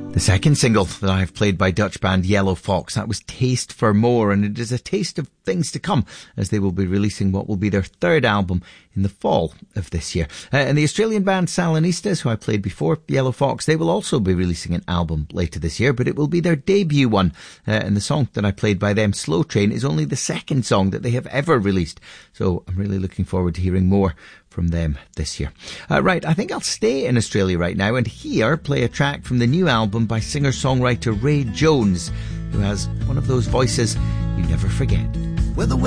The second single that I've played by Dutch band Yellow Fox, that was Taste for More, and it is a taste of things to come as they will be releasing what will be their third album in the fall of this year. And the Australian band Salonistas, who I played before, Yellow Fox, they will also be releasing an album later this year, but it will be their debut one. And the song that I played by them, Slow Train, is only the second song that they have ever released. So I'm really looking forward to hearing more from them this year. Right, I think I'll stay in Australia right now and here play a track from the new album by singer-songwriter Ray Jones, who has one of those voices you never forget. Well, the